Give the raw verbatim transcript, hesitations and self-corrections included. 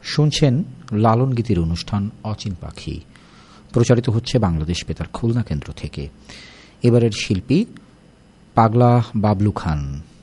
শুনছেন লালন গীতির অনুষ্ঠান অচিন পাখি, প্রচারিত হচ্ছে বাংলাদেশ বেতার খুলনা কেন্দ্র থেকে। এবারের শিল্পী পাগলা বাবলু খান।